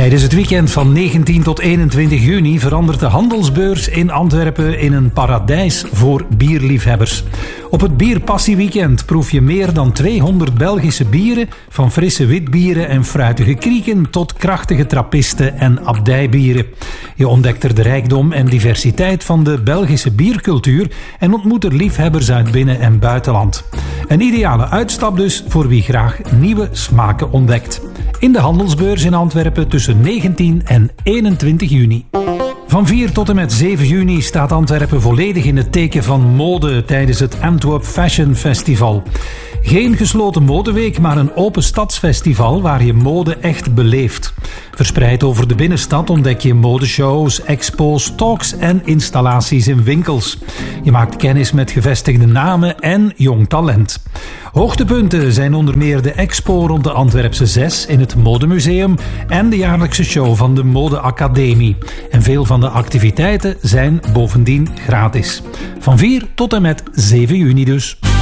Tijdens het weekend van 19 tot 21 juni verandert de handelsbeurs in Antwerpen in een paradijs voor bierliefhebbers. Op het Bierpassieweekend proef je meer dan 200 Belgische bieren, van frisse witbieren en fruitige krieken tot krachtige trappisten en abdijbieren. Je ontdekt er de rijkdom en diversiteit van de Belgische biercultuur en ontmoet er liefhebbers uit binnen- en buitenland. Een ideale uitstap dus voor wie graag nieuwe smaken ontdekt. In de handelsbeurs in Antwerpen tussen 19 en 21 juni. Van 4 tot en met 7 juni staat Antwerpen volledig in het teken van mode tijdens het Antwerp Fashion Festival. Geen gesloten modeweek, maar een open stadsfestival waar je mode echt beleeft. Verspreid over de binnenstad ontdek je modeshows, expo's, talks en installaties in winkels. Je maakt kennis met gevestigde namen en jong talent. Hoogtepunten zijn onder meer de expo rond de Antwerpse 6 in het Modemuseum en de jaarlijkse show van de Modeacademie. En veel van de activiteiten zijn bovendien gratis. Van 4 tot en met 7 juni dus.